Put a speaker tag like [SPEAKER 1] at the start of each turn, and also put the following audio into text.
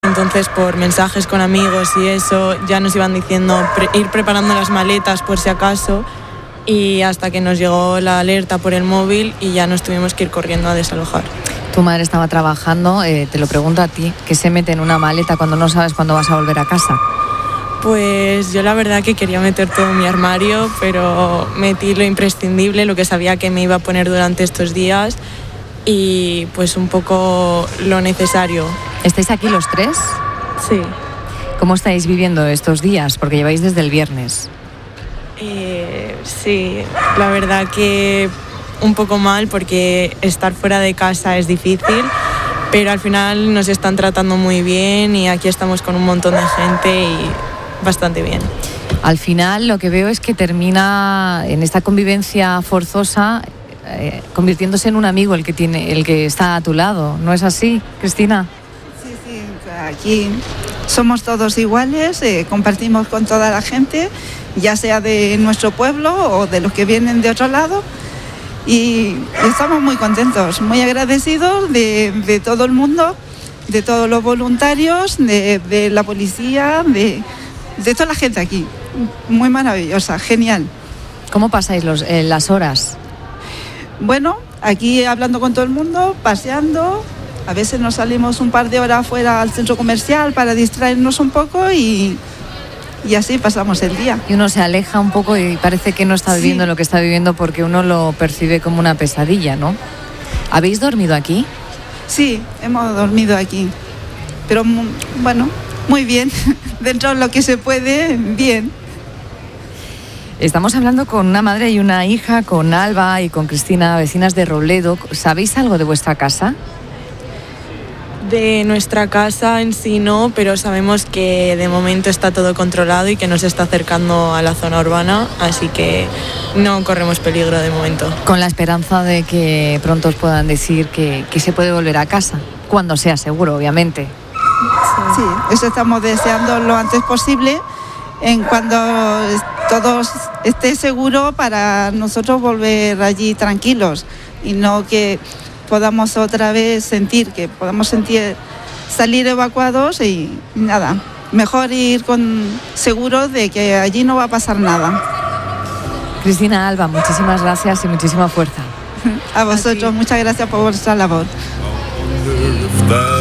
[SPEAKER 1] Entonces, por mensajes con amigos y eso, ya nos iban diciendo ir preparando las maletas por si acaso, y hasta que nos llegó la alerta por el móvil y ya nos tuvimos que ir corriendo a desalojar.
[SPEAKER 2] Tu madre estaba trabajando, te lo pregunto a ti, ¿qué se mete en una maleta cuando no sabes cuándo vas a volver a casa?
[SPEAKER 1] Pues yo la verdad que quería meter todo en mi armario, pero metí lo imprescindible, lo que sabía que me iba a poner durante estos días y pues un poco lo necesario.
[SPEAKER 2] ¿Estáis aquí los tres?
[SPEAKER 1] Sí.
[SPEAKER 2] ¿Cómo estáis viviendo estos días? Porque lleváis desde el viernes.
[SPEAKER 1] Sí, la verdad que un poco mal porque estar fuera de casa es difícil, pero al final nos están tratando muy bien y aquí estamos con un montón de gente y bastante bien.
[SPEAKER 2] Al final lo que veo es que termina en esta convivencia forzosa convirtiéndose en un amigo el que está a tu lado. ¿No es así, Cristina?
[SPEAKER 3] Sí, aquí somos todos iguales, compartimos con toda la gente, ya sea de nuestro pueblo o de los que vienen de otro lado, y estamos muy contentos, muy agradecidos de todo el mundo, de todos los voluntarios, de la policía, de toda la gente aquí. Muy maravillosa, genial.
[SPEAKER 2] ¿Cómo pasáis las horas?
[SPEAKER 3] Bueno, aquí hablando con todo el mundo, paseando. A veces nos salimos un par de horas fuera al centro comercial para distraernos un poco y así pasamos el día.
[SPEAKER 2] Y uno se aleja un poco y parece que no está viviendo lo que está viviendo porque uno lo percibe como una pesadilla, ¿no? ¿Habéis dormido aquí?
[SPEAKER 3] Sí, hemos dormido aquí. Pero bueno, muy bien. Dentro de lo que se puede, bien.
[SPEAKER 2] Estamos hablando con una madre y una hija, con Alba y con Cristina, vecinas de Robledo. ¿Sabéis algo de vuestra casa?
[SPEAKER 1] De nuestra casa en sí no, pero sabemos que de momento está todo controlado y que no se está acercando a la zona urbana, así que no corremos peligro de momento.
[SPEAKER 2] Con la esperanza de que pronto os puedan decir que se puede volver a casa, cuando sea seguro, obviamente.
[SPEAKER 3] Sí, eso estamos deseando lo antes posible, en cuando todo esté seguro para nosotros volver allí tranquilos y no que podamos otra vez salir evacuados y nada, mejor ir seguros de que allí no va a pasar nada.
[SPEAKER 2] Cristina, Alba, muchísimas gracias y muchísima fuerza.
[SPEAKER 3] A vosotros, muchas gracias por vuestra labor.